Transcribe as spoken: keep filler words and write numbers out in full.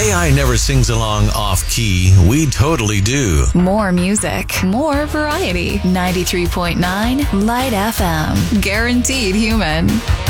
A I never sings along off-key. We totally do. More music, more variety. ninety-three point nine Light F M. Guaranteed human.